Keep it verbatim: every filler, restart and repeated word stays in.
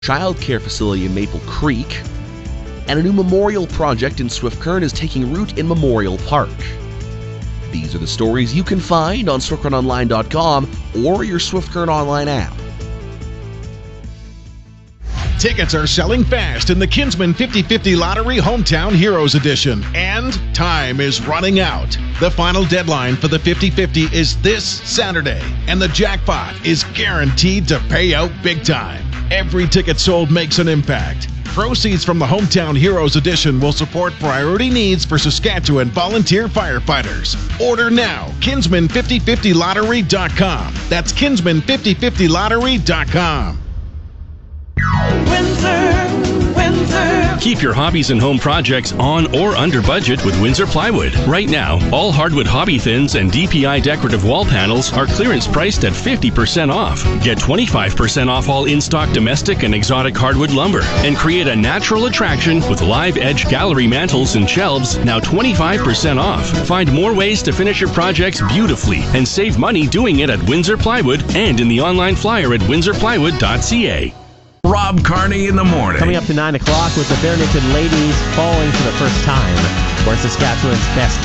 childcare facility in Maple Creek, and a new memorial project in Swift Current is taking root in Memorial Park. These are the stories you can find on swift current online dot com or your Swift Current online app. Tickets are selling fast in the Kinsman fifty fifty Lottery Hometown Heroes Edition, and time is running out. The final deadline for the fifty fifty is this Saturday, and the jackpot is guaranteed to pay out big time. Every ticket sold makes an impact. Proceeds from the Hometown Heroes Edition will support priority needs for Saskatchewan volunteer firefighters. Order now. Kinsman fifty fifty lottery dot com. That's Kinsman fifty fifty lottery dot com. Windsor, Windsor. Keep your hobbies and home projects on or under budget with Windsor Plywood. Right now, all hardwood hobby thins and D P I decorative wall panels are clearance priced at fifty percent off. Get twenty-five percent off all in-stock domestic and exotic hardwood lumber and create a natural attraction with live edge gallery mantels and shelves now twenty-five percent off. Find more ways to finish your projects beautifully and save money doing it at Windsor Plywood and in the online flyer at windsor plywood dot c a. Rob Carney in the morning. Coming up to nine o'clock with the Barrington ladies falling for the first time. We're Saskatchewan's best